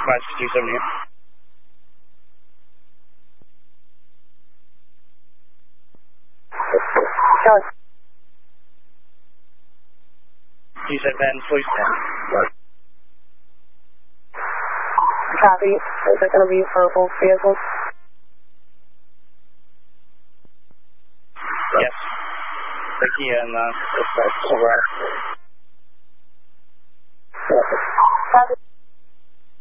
567 here. Charlie. You said Van, please. Copy. Is it going to be for both vehicles? Yes. The Kia and the Silverado. Copy.